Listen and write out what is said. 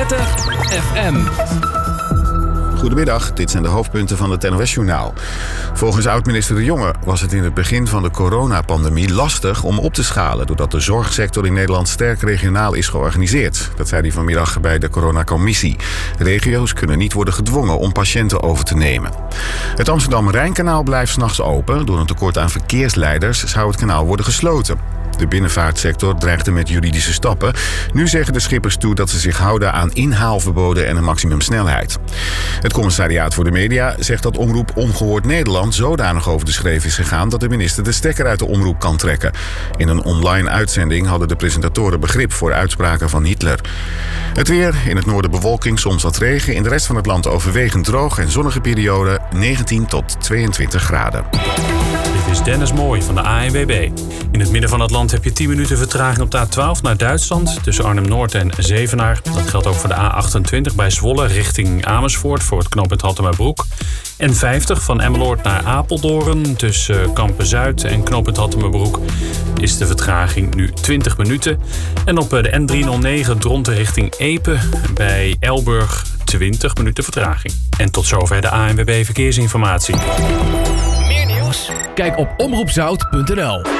30 FM. Goedemiddag, dit zijn de hoofdpunten van het NOS-journaal. Volgens oud-minister De Jonge was het in het begin van de coronapandemie lastig om op te schalen, doordat de zorgsector in Nederland sterk regionaal is georganiseerd. Dat zei hij vanmiddag bij de coronacommissie. Regio's kunnen niet worden gedwongen om patiënten over te nemen. Het Amsterdam-Rijnkanaal blijft 's nachts open. Door een tekort aan verkeersleiders zou het kanaal worden gesloten. De binnenvaartsector dreigde met juridische stappen. Nu zeggen de schippers toe dat ze zich houden aan inhaalverboden en een maximumsnelheid. Het commissariaat voor de media zegt dat omroep Ongehoord Nederland zodanig over de schreef is gegaan dat de minister de stekker uit de omroep kan trekken. In een online uitzending hadden de presentatoren begrip voor uitspraken van Hitler. Het weer, in het noorden bewolking, soms wat regen. In de rest van het land overwegend droog en zonnige periode, 19 tot 22 graden. Dit is Dennis Mooij van de ANWB. In het midden van het land heb je 10 minuten vertraging op de A12 naar Duitsland tussen Arnhem-Noord en Zevenaar. Dat geldt ook voor de A28 bij Zwolle richting Amersfoort voor het knooppunt Hattemerbroek. En 50 van Emmeloord naar Apeldoorn tussen Kampen-Zuid en knooppunt Hattemerbroek is de vertraging nu 20 minuten. En op de N309 Dronten richting Epe bij Elburg 20 minuten vertraging. En tot zover de ANWB Verkeersinformatie. Kijk op omroepzout.nl.